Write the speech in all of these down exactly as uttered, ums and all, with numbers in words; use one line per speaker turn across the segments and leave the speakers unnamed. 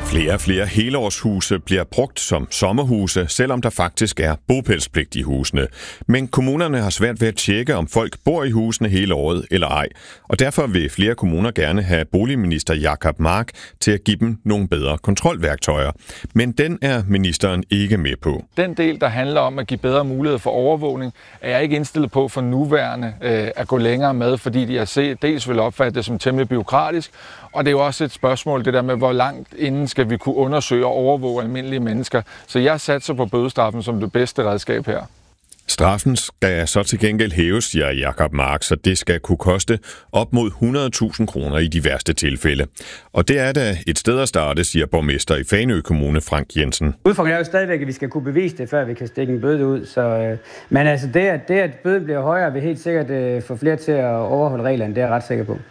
Flere og flere helårshuse bliver brugt som sommerhuse, selvom der faktisk er bopælspligt i husene. Men kommunerne har svært ved at tjekke, om folk bor i husene hele året eller ej. Og derfor vil flere kommuner gerne have boligminister Jacob Mark til at give dem nogle bedre kontrolværktøjer. Men den er ministeren ikke med på.
Den del, der handler om at give bedre mulighed for overvågning, er jeg ikke indstillet på for nuværende øh, at gå længere med, fordi de har set, dels vil opfatte det som temmelig bureaukratisk, og det er jo også et spørgsmål, det der med, hvor langt inden skal vi kunne undersøge og overvåge almindelige mennesker. Så jeg satser på bødestraffen som det bedste redskab her.
Straffen skal så til gengæld hæves, siger Jacob Mark, så det skal kunne koste op mod hundrede tusind kroner i de værste tilfælde. Og det er da et sted at starte, siger borgmester i Fanø Kommune, Frank Jensen.
Udfordringen er jo stadigvæk, at vi skal kunne bevise det, før vi kan stikke en bøde ud. Så, øh, men altså det, at, det, at bøden bliver højere, vil helt sikkert øh, få flere til at overholde reglerne, det er jeg ret sikker på.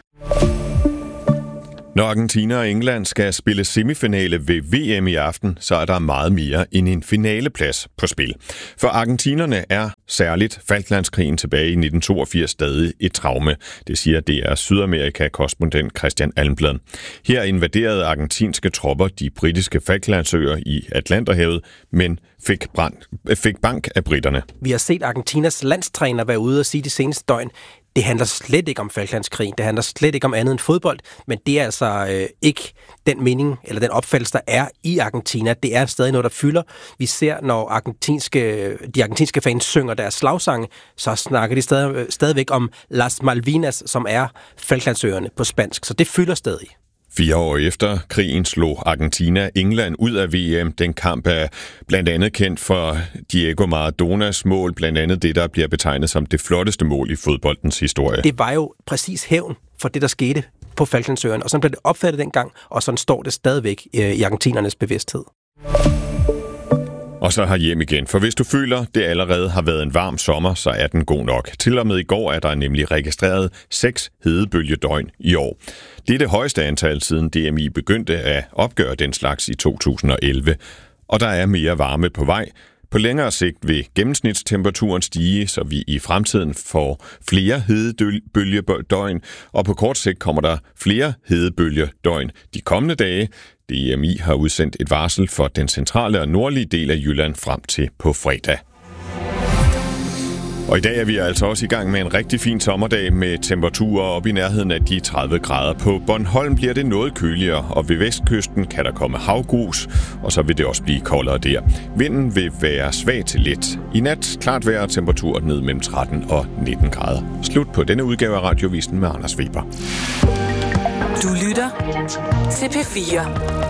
Når Argentina og England skal spille semifinale ved V M i aften, så er der meget mere end en finaleplads på spil. For argentinerne er særligt Falklandskrigen tilbage i nitten toogfirs stadig et traume. Det siger D R Sydamerika-korrespondent Christian Almblad. Her invaderede argentinske tropper de britiske Falklandsøer i Atlanterhavet, men fik, brand, fik bank af britterne.
Vi har set Argentinas landstræner være ude og sige de seneste døgn, det handler slet ikke om Falklandskrigen, det handler slet ikke om andet end fodbold, men det er altså øh, ikke den mening, eller den opfattelse, der er i Argentina. Det er stadig noget, der fylder. Vi ser, når argentinske, de argentinske fans synger deres slagsange, så snakker de stadig, stadigvæk om Las Malvinas, som er Falklandsøerne på spansk, så det fylder stadig.
Fire år efter krigen slog Argentina England ud af V M. Den kamp er blandt andet kendt for Diego Maradonas mål, blandt andet det, der bliver betegnet som det flotteste mål i fodboldens historie.
Det var jo præcis hævn for det, der skete på Falklandsøerne, og sådan blev det opfattet dengang, og sådan står det stadigvæk i argentinernes bevidsthed.
Og så har hjem igen, for hvis du føler, det allerede har været en varm sommer, så er den god nok. Til og med i går er der nemlig registreret seks hedebølgedøgn i år. Det er det højeste antal siden D M I begyndte at opgøre den slags i to tusind og elleve. Og der er mere varme på vej. På længere sigt vil gennemsnitstemperaturen stige, så vi i fremtiden får flere hedebølgedøgn, og på kort sigt kommer der flere hedebølgedøgn de kommende dage. D M I har udsendt et varsel for den centrale og nordlige del af Jylland frem til på fredag. Og i dag er vi altså også i gang med en rigtig fin sommerdag med temperaturer op i nærheden af de tredive grader. På Bornholm bliver det noget køligere, og ved vestkysten kan der komme havgrus, og så vil det også blive koldere der. Vinden vil være svag til let. I nat klart vejr og temperatur ned mellem tretten og nitten grader. Slut på denne udgave af Radiovisen med Anders Weber.
Du lytter til P fire.